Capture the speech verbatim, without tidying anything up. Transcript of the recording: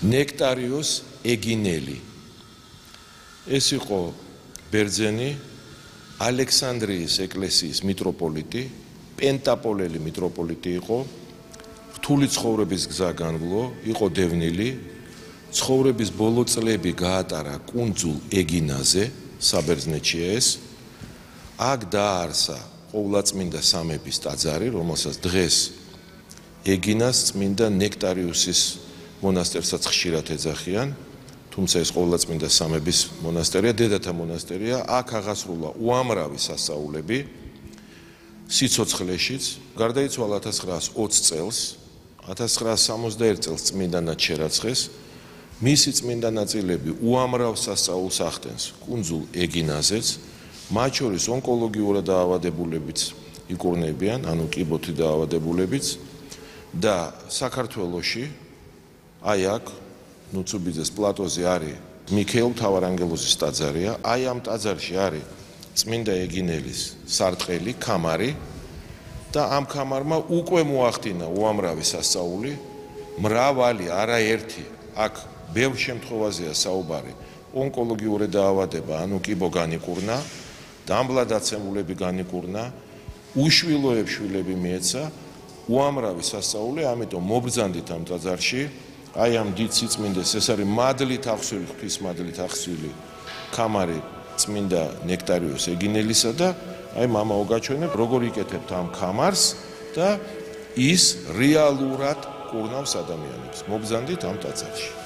ნექტარიოს ეგინელი. ეს იყო ბერძენი ალექსანდრიის ეკლესიის მიტროპოლიტი, პენტაპოლელი მიტროპოლიტი იყო, რთული ცხოვრების გზა განვლო, იყო დევნილი, ცხოვრების ბოლო წლები გაატარა კუნძულ ეგინაზე, საბერძნეთში ეს, აქ დააარსა ყოვლადწმინდა სამების ტაძარი, რომელსაც დღეს ეგინას წმინდა ნექტარიუსის მონასტერსაც ხშირად ეძახიან, თუმცა ეს ყოვლადწმინდა სამების მონასტერია, დედათა მონასტერია, აქ აღასრულა უამრავი სასწაულები სიცოცხლეშიც, გარდაიცვალა ათას ცხრაას ოცი წელს, ათას ცხრაას სამოცდაერთ წელს წმინდანად შერაცხეს, მისი წმინდა ნაწილები უამრავ სასწაულს ახდენს კუნძულ ეგინაზეც, მათ შორის ონკოლოგიურად დაავადებულებიც იკურნებიან, ანუ კიბოთი დაავადებულებიც და საქართველოში აი აქ ნუცუბიძეს პლატოზე არის მიქეილ მთავარანგელოზის ტაძარია, აი ამ ტაძარში არის წმინდა ეგინელის სარტყელი, ქამარი და ამ ქამარმა უკვე მოახდინა უამრავი სასწაული, მრავალი, არაერთი, აქ ბევრ შემთხვევაზეა საუბარი, ონკოლოგიური დაავადება, ანუ კიბო განიკურნა, დამბლადაცემულები განიკურნა, უშვილოებს შვილები მიეცა, უამრავი სასწაული, ამიტომ მობრძანდით ამ ტაძარში, აი ამ დიდ სიწმინდეს, ეს არის მადლით აღსვილი, ღვთის მადლით აღსვილი ქამარი წმინდა ნექტარიოს ეგინელისა და აი მამა ogაჩვენებ, როგორ იკეთებთ ამ ქამარს და ის რეალურად კურნავს ადამიანებს. მობრძანდით ამ ტაძარში.